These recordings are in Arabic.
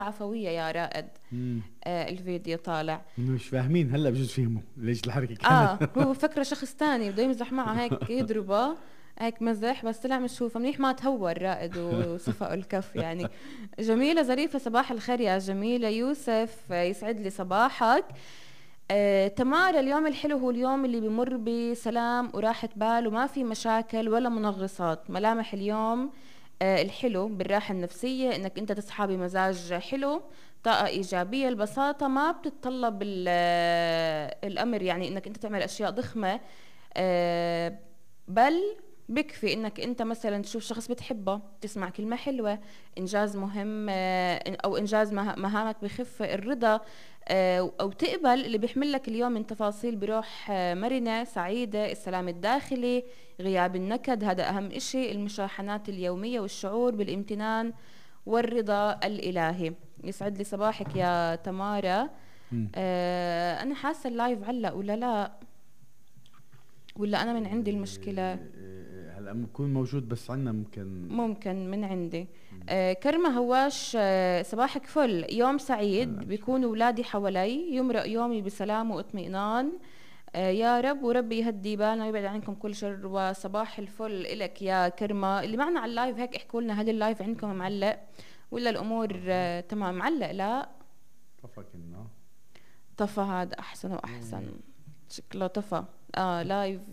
عفوية يا رائد. الفيديو طالع مش فاهمين، هلا بجوز فهموا ليش الحركه كانت. هو فكرة شخص تاني بده يمزح معه هيك يضربه هيك مزح، بس طلع مش هو، فمنيح ما تهور رائد وصفقوا الكف يعني. جميلة ظريفة، صباح الخير يا جميلة. يوسف يسعد لي صباحك. تمارا، اليوم الحلو هو اليوم اللي بمر بسلام وراحة بال وما في مشاكل ولا منغصات. ملامح اليوم الحلو بالراحة النفسية، انك انت تصحى بمزاج حلو، طاقة إيجابية. البساطة ما بتتطلب الأمر يعني انك انت تعمل أشياء ضخمة، بل بكفي انك انت مثلا تشوف شخص بتحبه، تسمع كلمة حلوة، انجاز مهم او انجاز مهامك بخف الرضا، او تقبل اللي بيحمل لك اليوم من تفاصيل بروح مرنة سعيدة. السلام الداخلي، غياب النكد، هذا اهم اشي. المشاحنات اليومية والشعور بالامتنان والرضا الالهي. يسعد لي صباحك يا تمارا. انا حاسة اللايف علق ولا لا، ولا انا من عندي المشكلة؟ هلا بكون موجود بس عنا ممكن من عندي. كرمة هواش، صباحك فل، يوم سعيد، بيكونوا أولادي حوالي، يمرق يومي بسلام واطمئنان. يا رب، وربي يهدي بالنا ويبعد عنكم كل شر. وصباح الفل إلك يا كرمة. اللي معنا على اللايف هيك احكوا لنا، هل اللايف عندكم معلق ولا الأمور تمام؟ معلق؟ لا طفى كنا طفى، هذا أحسن وأحسن. شكله طفى. لايف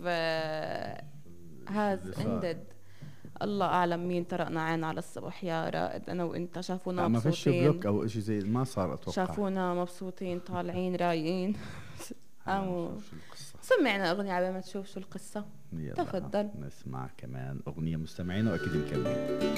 هاز اندد. الله اعلم مين طرقنا عين على الصبح يا رائد، انا وانت شافونا لا ما فيش بلوك مبسوطين، او اشي زي ما صار اتوقع. شافونا مبسوطين طالعين رايقين. هلا نشوف شو القصة. سمعنا اغنية على ما تشوف شو القصة. يلا تفضل نسمع كمان اغنية مستمعين واكيد مكملين.